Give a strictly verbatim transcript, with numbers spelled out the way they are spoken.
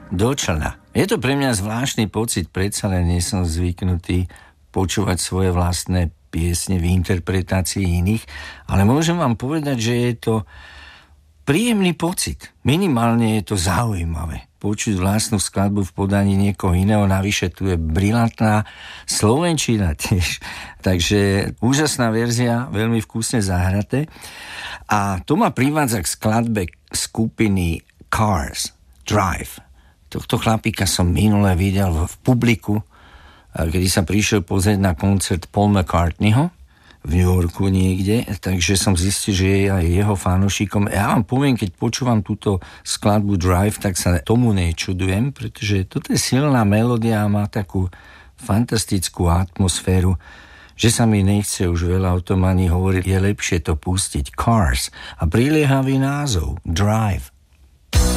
do člna. Je to pre mňa zvláštny pocit, predsa len nie som zvyknutý počúvať svoje vlastné piesne v interpretácii iných, ale môžem vám povedať, že je to príjemný pocit. Minimálne je to zaujímavé počuť vlastnú skladbu v podaní niekoho iného, navyše tu je brilantná slovenčina tiež. Takže úžasná verzia, veľmi vkusne zahraté. A to ma privádza k skladbe skupiny Cars, Drive. Tohto chlapíka som minule videl v publiku, kedy sa prišiel pozrieť na koncert Paul McCartneyho v New Yorku niekde, takže som zistil, že je aj jeho fanúšikom. Ja vám poviem, keď počúvam túto skladbu Drive, tak sa tomu nečudujem, pretože toto je silná melódia a má takú fantastickú atmosféru, že sa mi nechce už veľa o tom ani hovoriť. Je lepšie to pustiť. Cars a priliehavý názov Drive.